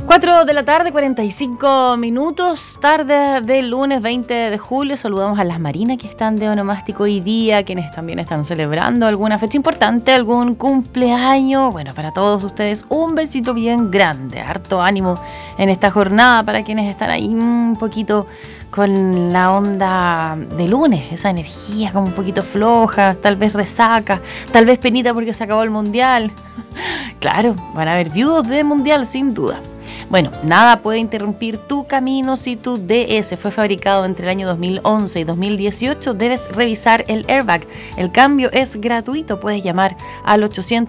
4 de la tarde, 45 minutos, tarde del lunes 20 de julio. Saludamos a las marinas que están de onomástico hoy día, quienes también están celebrando alguna fecha importante, algún cumpleaños. Bueno, para todos ustedes un besito bien grande, harto ánimo en esta jornada para quienes están ahí un poquito con la onda de lunes, esa energía como un poquito floja, tal vez resaca, tal vez penita porque se acabó el mundial. Claro, van a haber viudos de mundial sin duda. Bueno, nada puede interrumpir tu camino si tu DS fue fabricado entre el año 2011 y 2018. Debes revisar el airbag. El cambio es gratuito. Puedes llamar al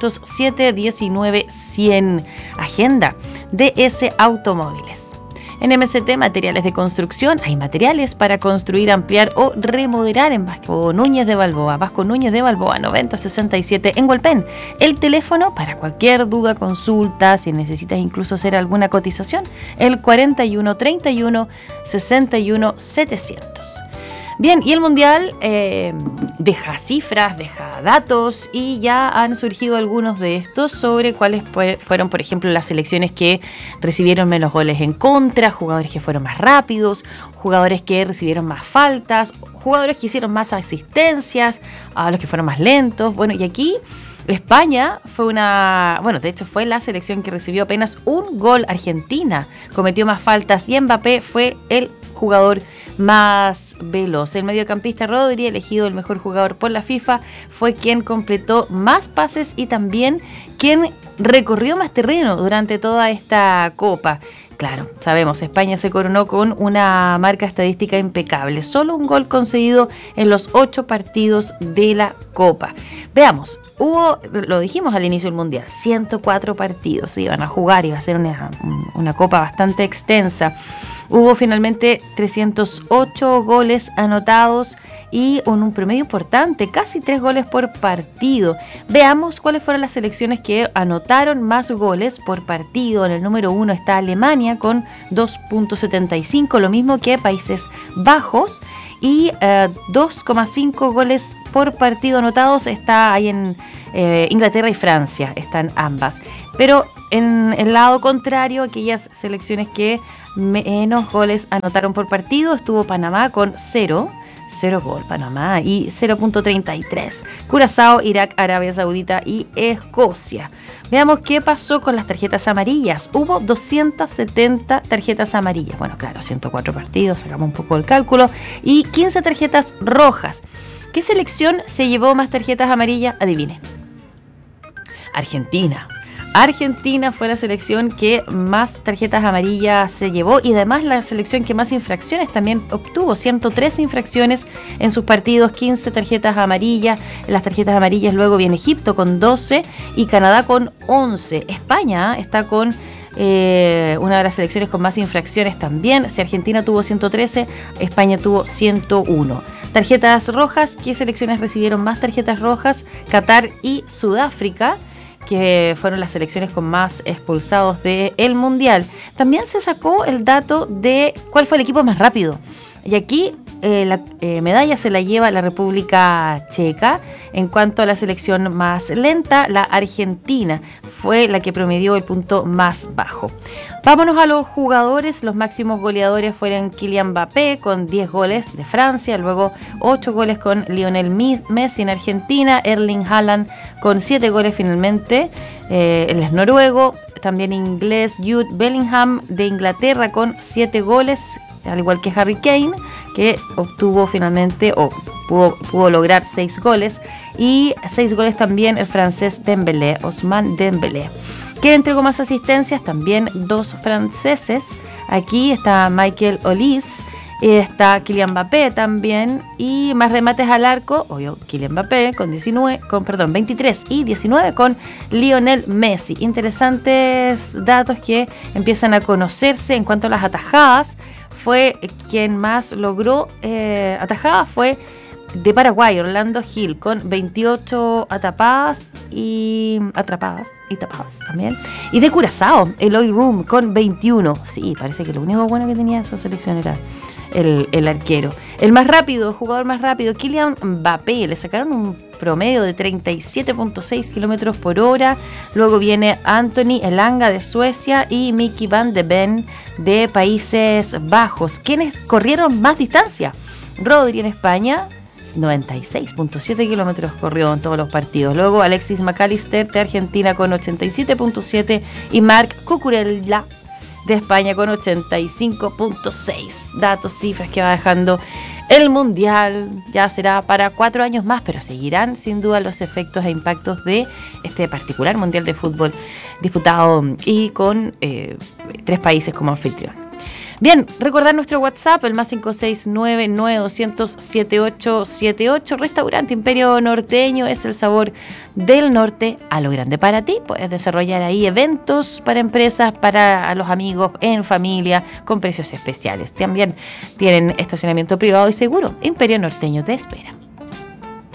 800-719-100. Agenda DS Automóviles. En MST Materiales de Construcción hay materiales para construir, ampliar o remodelar en Vasco Núñez de Balboa. Vasco Núñez de Balboa 9067 en Hualpén. El teléfono para cualquier duda, consulta, si necesitas incluso hacer alguna cotización, el 4131 61 700. Bien, y el Mundial deja cifras, deja datos y ya han surgido algunos de estos sobre cuáles fueron, por ejemplo, las selecciones que recibieron menos goles en contra, jugadores que fueron más rápidos, jugadores que recibieron más faltas, jugadores que hicieron más asistencias, a los que fueron más lentos. Bueno, y aquí España fue de hecho fue la selección que recibió apenas un gol. Argentina cometió más faltas y Mbappé fue el jugador más veloz. El mediocampista Rodri, elegido el mejor jugador por la FIFA, fue quien completó más pases y también quien recorrió más terreno durante toda esta Copa. Claro, sabemos, España se coronó con una marca estadística impecable. Solo un gol concedido en los 8 partidos de la Copa. Veamos, lo dijimos al inicio del Mundial, 104 partidos se iban a jugar, iba a ser una Copa bastante extensa. Hubo finalmente 308 goles anotados y un promedio importante, casi 3 goles por partido. Veamos cuáles fueron las selecciones que anotaron más goles por partido. En el número 1 está Alemania con 2.75, lo mismo que Países Bajos, y 2,5 goles por partido anotados está ahí en Inglaterra y Francia, están ambas. Pero en el lado contrario, aquellas selecciones que menos goles anotaron por partido, estuvo Panamá con 0 gol, Panamá, y 0.33. Curazao, Irak, Arabia Saudita y Escocia. Veamos qué pasó con las tarjetas amarillas. Hubo 270 tarjetas amarillas. Bueno, claro, 104 partidos, sacamos un poco el cálculo. Y 15 tarjetas rojas. ¿Qué selección se llevó más tarjetas amarillas? Adivine. Argentina fue la selección que más tarjetas amarillas se llevó y además la selección que más infracciones también obtuvo. 103 infracciones en sus partidos, 15 tarjetas amarillas. En las tarjetas amarillas luego viene Egipto con 12 y Canadá con 11. España está con una de las selecciones con más infracciones también. Si Argentina tuvo 113, España tuvo 101. Tarjetas rojas, ¿qué selecciones recibieron más tarjetas rojas? Qatar y Sudáfrica, que fueron las selecciones con más expulsados del Mundial. También se sacó el dato de cuál fue el equipo más rápido. Y aquí la medalla se la lleva la República Checa. En cuanto a la selección más lenta, la Argentina fue la que promedió el punto más bajo. Vámonos a los jugadores. Los máximos goleadores fueron Kylian Mbappé con 10 goles de Francia, luego 8 goles con Lionel Messi en Argentina, Erling Haaland con 7 goles finalmente, él es noruego, también inglés Jude Bellingham de Inglaterra con 7 goles, al igual que Harry Kane, que obtuvo finalmente o pudo lograr 6 goles, y 6 goles también el francés Dembélé, Ousmane Dembélé. ¿Quién entregó más asistencias? También 2 franceses. Aquí está Michael Olise, está Kylian Mbappé también, y más remates al arco, obvio, Kylian Mbappé con 23 y 19 con Lionel Messi. Interesantes datos que empiezan a conocerse. En cuanto a las atajadas, fue quien más logró atajadas fue de Paraguay, Orlando Gil, con 28 atrapadas y tapadas también. Y de Curazao, Eloy Room, con 21. Sí, parece que lo único bueno que tenía esa selección era el arquero. El más rápido, jugador más rápido, Kylian Mbappé, le sacaron un promedio de 37.6 kilómetros por hora. Luego viene Anthony Elanga de Suecia y Mickey van de Ven de Países Bajos, quienes corrieron más distancia. Rodri en España, 96.7 kilómetros corrió en todos los partidos. Luego Alexis McAllister de Argentina con 87.7 y Marc Cucurella de España con 85.6. Datos, cifras que va dejando el Mundial. Ya será para 4 años más, pero seguirán sin duda los efectos e impactos de este particular Mundial de Fútbol disputado y con 3 países como anfitrión. Bien, recordar nuestro WhatsApp, el más 569-9200-7878. Restaurante Imperio Norteño, es el sabor del norte a lo grande para ti. Puedes desarrollar ahí eventos para empresas, para los amigos, en familia, con precios especiales. También tienen estacionamiento privado y seguro. Imperio Norteño te espera.